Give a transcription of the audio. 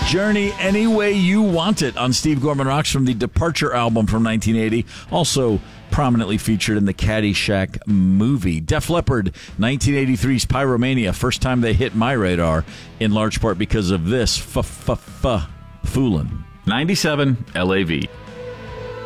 Journey Any Way You Want It on Steve Gorman Rocks from the Departure album from 1980. Also prominently featured in the Caddyshack movie. Def Leppard, 1983's Pyromania. First time they hit my radar, in large part because of this, Foolin'. 97 LAV.